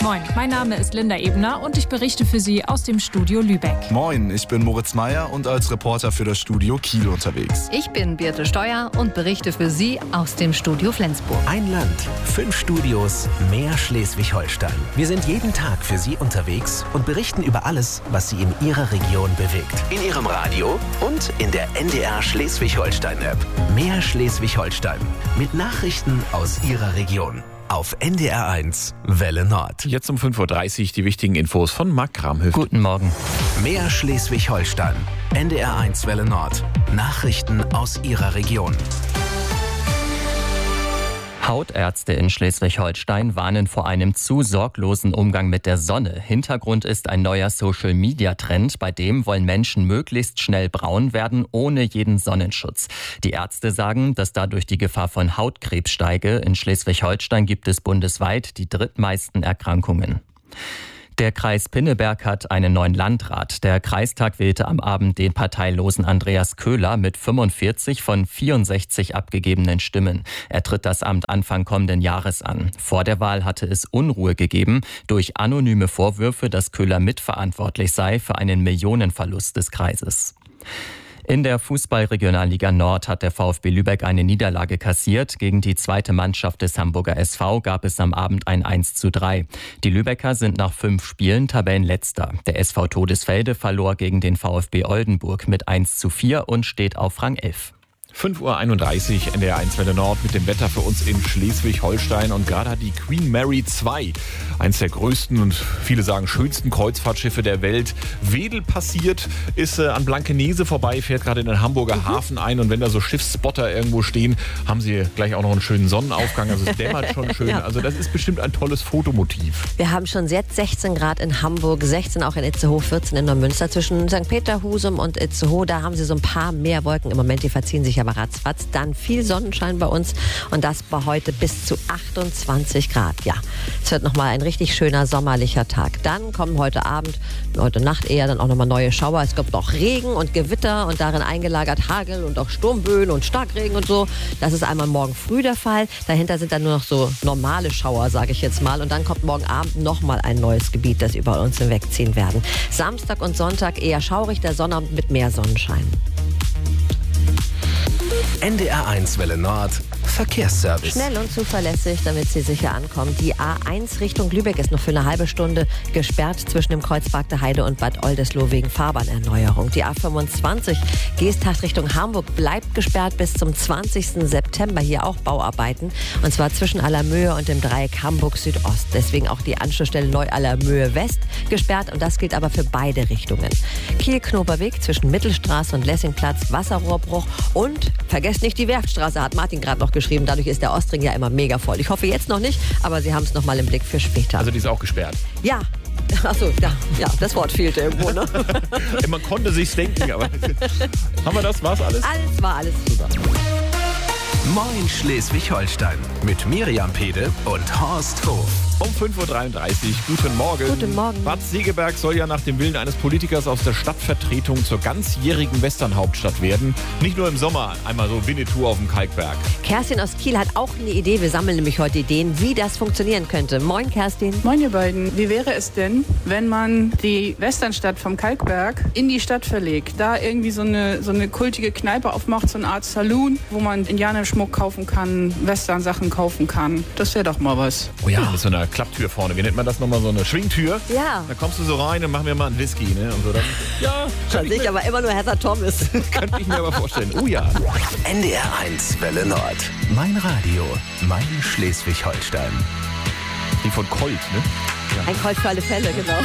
Moin, mein Name ist Linda Ebner und ich berichte für Sie aus dem Studio Lübeck. Moin, ich bin Moritz Meyer und als Reporter für das Studio Kiel unterwegs. Ich bin Birte Steuer und berichte für Sie aus dem Studio Flensburg. Ein Land, 5 Studios, mehr Schleswig-Holstein. Wir sind jeden Tag für Sie unterwegs und berichten über alles, was Sie in Ihrer Region bewegt. In Ihrem Radio und in der NDR Schleswig-Holstein-App. Mehr Schleswig-Holstein mit Nachrichten aus Ihrer Region. Auf NDR1 Welle Nord. Jetzt um 5.30 Uhr die wichtigen Infos von Marc Kramhöft. Guten Morgen. Mehr Schleswig-Holstein. NDR1 Welle Nord. Nachrichten aus Ihrer Region. Hautärzte in Schleswig-Holstein warnen vor einem zu sorglosen Umgang mit der Sonne. Hintergrund ist ein neuer Social-Media-Trend, bei dem wollen Menschen möglichst schnell braun werden, ohne jeden Sonnenschutz. Die Ärzte sagen, dass dadurch die Gefahr von Hautkrebs steige. In Schleswig-Holstein gibt es bundesweit die drittmeisten Erkrankungen. Der Kreis Pinneberg hat einen neuen Landrat. Der Kreistag wählte am Abend den parteilosen Andreas Köhler mit 45 von 64 abgegebenen Stimmen. Er tritt das Amt Anfang kommenden Jahres an. Vor der Wahl hatte es Unruhe gegeben durch anonyme Vorwürfe, dass Köhler mitverantwortlich sei für einen Millionenverlust des Kreises. In der Fußball-Regionalliga Nord hat der VfB Lübeck eine Niederlage kassiert. Gegen die zweite Mannschaft des Hamburger SV gab es am Abend ein 1:3. Die Lübecker sind nach 5 Spielen Tabellenletzter. Der SV Todesfelde verlor gegen den VfB Oldenburg mit 1:4 und steht auf Rang 11. 5.31 Uhr, NDR1 Welle Nord mit dem Wetter für uns in Schleswig-Holstein. Und gerade hat die Queen Mary 2, eines der größten und viele sagen schönsten Kreuzfahrtschiffe der Welt, Wedel passiert, ist an Blankenese vorbei, fährt gerade in den Hamburger Hafen ein. Und wenn da so Schiffsspotter irgendwo stehen, haben sie gleich auch noch einen schönen Sonnenaufgang. Also es dämmert schon schön. Ja. Also das ist bestimmt ein tolles Fotomotiv. Wir haben schon jetzt 16 Grad in Hamburg, 16 auch in Itzehoe, 14 in Neumünster. Zwischen St. Peter-Husum und Itzehoe, da haben sie so ein paar mehr Wolken. Im Moment, die verziehen sich aber ratzfatz. Dann viel Sonnenschein bei uns und das bei heute bis zu 28 Grad. Ja, es wird nochmal ein richtig schöner sommerlicher Tag. Dann kommen heute Abend, heute Nacht eher dann auch nochmal neue Schauer. Es gibt noch Regen und Gewitter und darin eingelagert Hagel und auch Sturmböen und Starkregen und so. Das ist einmal morgen früh der Fall. Dahinter sind dann nur noch so normale Schauer, sage ich jetzt mal. Und dann kommt morgen Abend nochmal ein neues Gebiet, das über uns hinwegziehen werden. Samstag und Sonntag eher schaurig, der Sonnabend mit mehr Sonnenschein. NDR1 Welle Nord. Verkehrsservice. Schnell und zuverlässig, damit Sie sicher ankommen. Die A1 Richtung Lübeck ist noch für eine halbe Stunde gesperrt zwischen dem Kreuz Bagde Heide und Bad Oldesloe wegen Fahrbahnerneuerung. Die A25 Geesthacht Richtung Hamburg bleibt gesperrt bis zum 20. September. Hier auch Bauarbeiten. Und zwar zwischen Allermöhe und dem Dreieck Hamburg Südost. Deswegen auch die Anschlussstelle Neu-Allermöhe West gesperrt. Und das gilt aber für beide Richtungen. Kiel-Knoberweg zwischen Mittelstraße und Lessingplatz, Wasserrohrbruch. Und vergesst nicht die Werftstraße, hat Martin gerade noch geschrieben. Dadurch ist der Ostring ja immer mega voll. Ich hoffe jetzt noch nicht, aber Sie haben es noch mal im Blick für später. Also die ist auch gesperrt. Ja. Achso, ja, das Wort fehlte irgendwo, ne? Man konnte sich's denken, aber haben wir das? War's alles? Alles war alles. Super. Moin Schleswig-Holstein mit Miriam Pede und Horst Hof. Um 5.33 Uhr. Guten Morgen. Guten Morgen. Bad Segeberg soll ja nach dem Willen eines Politikers aus der Stadtvertretung zur ganzjährigen Westernhauptstadt werden. Nicht nur im Sommer, einmal so Winnetou auf dem Kalkberg. Kerstin aus Kiel hat auch eine Idee. Wir sammeln nämlich heute Ideen, wie das funktionieren könnte. Moin, Kerstin. Moin, ihr beiden. Wie wäre es denn, wenn man die Westernstadt vom Kalkberg in die Stadt verlegt? Da irgendwie so eine kultige Kneipe aufmacht, so eine Art Saloon, wo man Indianerschmuck kaufen kann, Western-Sachen kaufen kann. Das wäre doch mal was. Oh ja, mit so einer Klapptür vorne. Wie nennt man das nochmal? So eine Schwingtür? Ja. Da kommst du so rein und machen wir mal einen Whisky, ne? Und so dann, ja, Da sehe ich aber immer nur Heather Thomas. könnte ich mir aber vorstellen. Oh ja. NDR1 Welle Nord. Mein Radio, mein Schleswig-Holstein. Die von Colt, ne? Ein Colt für alle Fälle, genau.